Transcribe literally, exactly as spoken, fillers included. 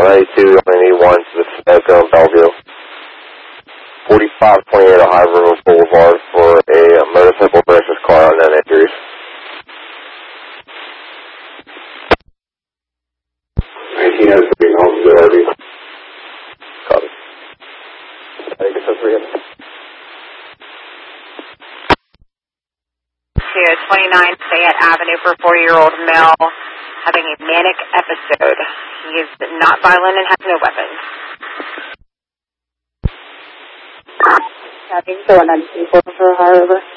ready to, only need one to the Sunoco in Bellevue. forty-five twenty-eight Ohio River Boulevard for a motorcycle versus car on no injuries. nineteen oh three, home to R V. Copy. I think it's a three hundred. twenty-nine Fayette Avenue for a four-year-old male having a manic episode. He is not violent and has no weapons. Copy, so one ninety-four for Ohio River.